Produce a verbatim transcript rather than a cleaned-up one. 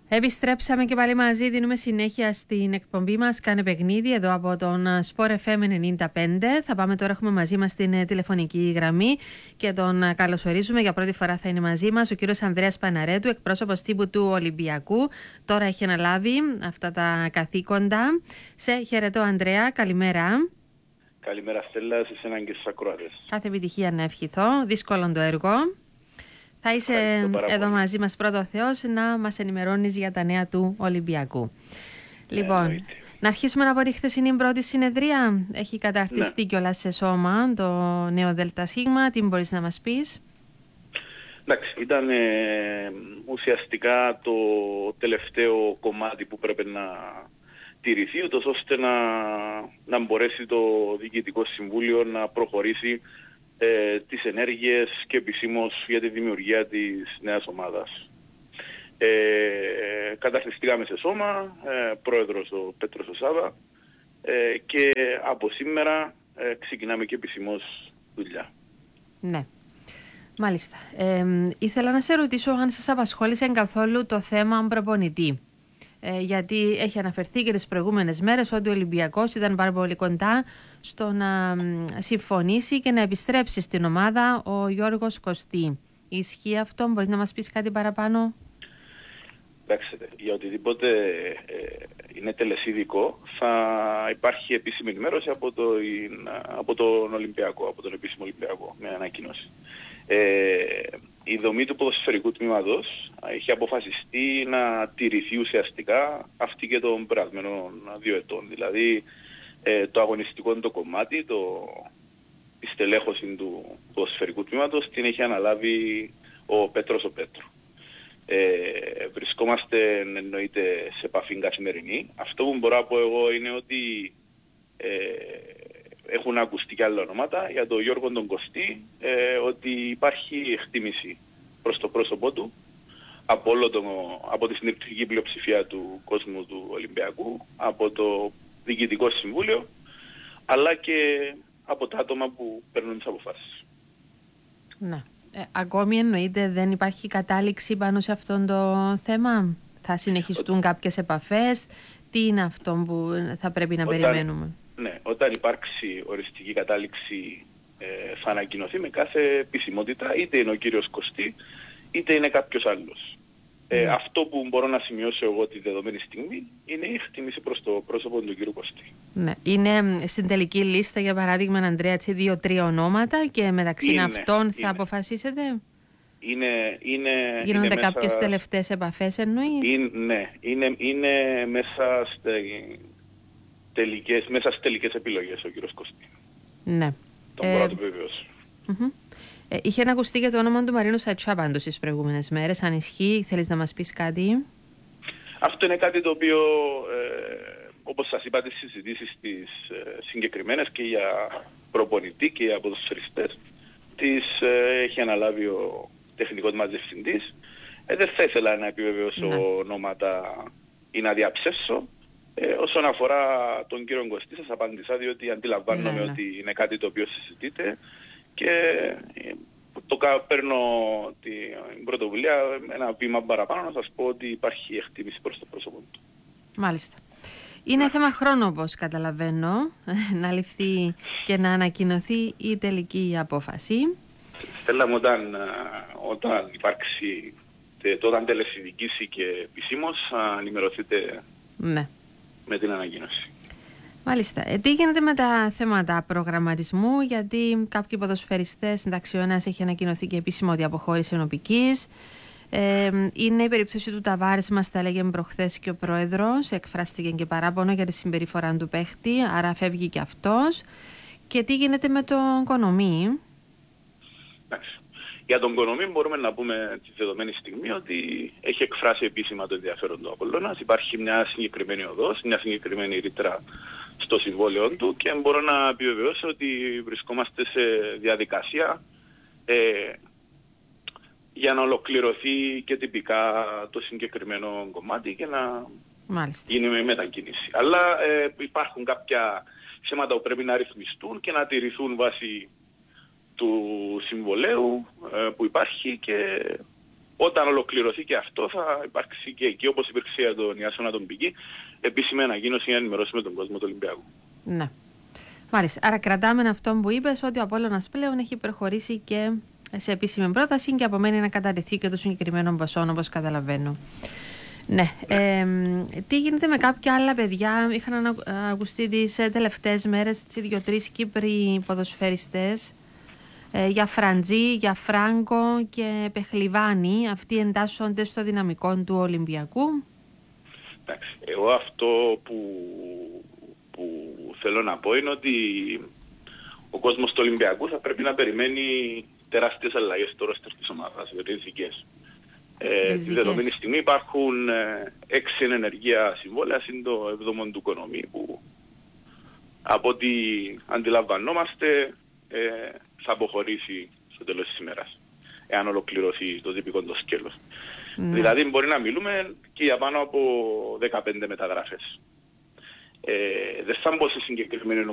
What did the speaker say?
Επιστρέψαμε και πάλι μαζί, δίνουμε συνέχεια στην εκπομπή μας Κάνε Παιχνίδι εδώ από τον Sport εφ εμ ενενήντα πέντε. Θα πάμε τώρα, έχουμε μαζί μας την τηλεφωνική γραμμή και τον καλωσορίζουμε. Για πρώτη φορά θα είναι μαζί μας ο κύριος Ανδρέας Παναρέτου, εκπρόσωπος τύπου του Ολυμπιακού. Τώρα έχει αναλάβει αυτά τα καθήκοντα. Σε χαιρετώ, Ανδρέα, καλημέρα. Καλημέρα, Στέλλα, σε εσέναν και στους ακροατές. Κάθε επιτυχία να ευχηθώ, δύσκολο το έργο. Θα είσαι εδώ πολύ μαζί μας, πρώτο Θεός, να μας ενημερώνεις για τα νέα του Ολυμπιακού. Ε, λοιπόν, εννοείται. Να αρχίσουμε από τη χθεσινή πρώτη συνεδρία. Έχει καταρτιστεί ναι. κιόλας σε σώμα το νέο ΔΣ. Τι μπορείς να μας πεις? Εντάξει, ήταν ε, ουσιαστικά το τελευταίο κομμάτι που πρέπει να τηρηθεί, ούτως ώστε να, να μπορέσει το Διοικητικό Συμβούλιο να προχωρήσει Ε, τις ενέργειες και επισήμως για τη δημιουργία της νέας ομάδας. Ε, καταρτιστήκαμε σε σώμα, ε, πρόεδρος ο Πέτρος ο Σάβα ε, και από σήμερα ε, ξεκινάμε και επισήμως δουλειά. Ναι, μάλιστα. Ε, ήθελα να σε ρωτήσω αν σας απασχόλησε καθόλου το θέμα προπονητή. Ε, γιατί έχει αναφερθεί και τις προηγούμενες μέρες ότι ο Ολυμπιακός ήταν πάρα πολύ κοντά στο να συμφωνήσει και να επιστρέψει στην ομάδα ο Γιώργος Κωστή. Ισχύει αυτό? Μπορείς να μας πεις κάτι παραπάνω? Εντάξει, για οτιδήποτε ε, είναι τελεσίδικο θα υπάρχει επίσημη ενημέρωση από, το, από τον Ολυμπιακό, από τον επίσημο Ολυμπιακό, με ανακοίνωση. Ε, η δομή του ποδοσφαιρικού τμήματος είχε αποφασιστεί να τηρηθεί ουσιαστικά αυτή και των περασμένων δύο ετών. Δηλαδή ε, το αγωνιστικό το κομμάτι, το, η στελέχωση του ποδοσφαιρικού τμήματος την έχει αναλάβει ο Πέτρος ο Πέτρου. Ε, βρισκόμαστε εννοείται σε επαφή καθημερινή. Αυτό που μπορώ να πω εγώ είναι ότι ε, έχουν ακουστεί και άλλα ονόματα για τον Γιώργο τον Κωστή, ε, ότι υπάρχει εκτίμηση προς το πρόσωπό του από, όλο το, από τη συντριπτική πλειοψηφία του κόσμου του Ολυμπιακού, από το Διοικητικό Συμβούλιο, αλλά και από τα άτομα που παίρνουν τις αποφάσεις. Ναι. Ε, ακόμη εννοείται δεν υπάρχει κατάληξη πάνω σε αυτό το θέμα? Θα συνεχιστούν Ό, κάποιες επαφές? Τι είναι αυτό που θα πρέπει να όταν, περιμένουμε? Ναι, όταν υπάρξει οριστική κατάληξη ε, θα ανακοινωθεί με κάθε επισημότητα, είτε είναι ο κύριος Κωστή είτε είναι κάποιος άλλος. Ε, mm. Αυτό που μπορώ να σημειώσω εγώ τη δεδομένη στιγμή είναι η εκτίμηση προς το πρόσωπο του κύριου Κωστή. Ναι. Είναι στην τελική λίστα, για παράδειγμα, Ανδρέα, έτσι δύο-τρία ονόματα και μεταξύ είναι, αυτών θα είναι. αποφασίσετε? Είναι, είναι, Γίνονται είναι κάποιες μέσα... τελευταίες επαφές εννοείς? Είναι, ναι, είναι, είναι μέσα, στε, τελικές, μέσα στις τελικές επιλογές ο κύριος Κωστή. Ναι. Τον ε... μπορώ να το επιβεβαιώσω. Mm-hmm. Ε, είχε ανακουστεί και το όνομα του Μαρίνου Σατσά πάντως τις προηγούμενες μέρες. Αν ισχύει, θέλεις να μας πεις κάτι? Αυτό είναι κάτι το οποίο, ε, όπως σας είπα, τις συζητήσεις τις ε, συγκεκριμένες και για προπονητή και για ποδοσφαιριστές τις ε, έχει αναλάβει ο τεχνικός μας διευθυντής. Ε, δεν θα ήθελα να επιβεβαιώσω ναι. ονόματα ή να διαψεύσω. Ε, όσον αφορά τον κύριο Κωστή, σας απάντησα, διότι αντιλαμβάνομαι ναι, ναι. ότι είναι κάτι το οποίο συζητείται και το παίρνω την πρωτοβουλία ένα βήμα παραπάνω να σας πω ότι υπάρχει εκτίμηση προς το πρόσωπο του. Μάλιστα. Είναι ναι. θέμα χρόνου, όπως καταλαβαίνω, να ληφθεί και να ανακοινωθεί η τελική απόφαση. Θέλαμε όταν, όταν υπάρξει, όταν τελεσυνδικήσει και επισήμως, ενημερωθείτε ναι. με την ανακοίνωση. Μάλιστα. Ε, τι γίνεται με τα θέματα προγραμματισμού, γιατί κάποιοι ποδοσφαιριστές, εντάξει, ο ένας έχει ανακοινωθεί και επίσημο ότι αποχώρησε ενωπικής. Ε, είναι η περίπτωση του Ταβάρες, μας τα έλεγε προχθές και ο πρόεδρος, εκφράστηκε και παράπονο για τη συμπεριφορά του παίχτη, άρα φεύγει και αυτός. Και τι γίνεται με τον Κονομή? Εντάξει. Για τον Κονομή μπορούμε να πούμε τη δεδομένη στιγμή ότι έχει εκφράσει επίσημα το ενδιαφέρον του Απολλώνας. Υπάρχει μια συγκεκριμένη οδός, μια συγκεκριμένη ρήτρα στο συμβόλαιο του και μπορώ να επιβεβαιώσω ότι βρισκόμαστε σε διαδικασία ε, για να ολοκληρωθεί και τυπικά το συγκεκριμένο κομμάτι και να Μάλιστα. γίνει με μετακίνηση. Αλλά ε, υπάρχουν κάποια θέματα που πρέπει να ρυθμιστούν και να τηρηθούν βάσει του συμβολέου ε, που υπάρχει και όταν ολοκληρωθεί και αυτό θα υπάρξει και εκεί, όπως υπήρξε για τον Ιάσονα τον Πική, επίσημη ανακοίνωση για να ενημερώσουμε τον κόσμο του Ολυμπιακού. Ναι. Μάλιστα. Άρα κρατάμε αυτό που είπες, ότι ο Απόλλωνας πλέον έχει προχωρήσει και σε επίσημη πρόταση και απομένει να καταρριφθεί και το συγκεκριμένο ποσό, όπως καταλαβαίνω. Ναι. Ε, τι γίνεται με κάποια άλλα παιδιά? Είχαν ακουστεί τις τελευταίες μέρες δύο-τρεις Κύπροι ποδοσφαιριστές, ε, για Φραντζή, για Φράγκο και Πεχλιβάνη. Αυτοί εντάσσονται στο δυναμικό του Ολυμπιακού. Εντάξει, εγώ αυτό που, που θέλω να πω είναι ότι ο κόσμος του Ολυμπιακού θα πρέπει να περιμένει τεράστιες αλλαγές στο ρόστερ της ομάδας, ριζικές. Ε, τη δεδομένη στιγμή υπάρχουν ε, έξι ενεργεία συμβόλαια, συν το έβδομο του Κονομή, που από ό,τι αντιλαμβανόμαστε ε, θα αποχωρήσει στο τέλος της ημέρας, εάν ολοκληρωθεί το τυπικό το σκέλος. Mm. Δηλαδή μπορεί να μιλούμε και για πάνω από δεκαπέντε μεταγραφές. Ε, δεν θα μπω σε συγκεκριμένη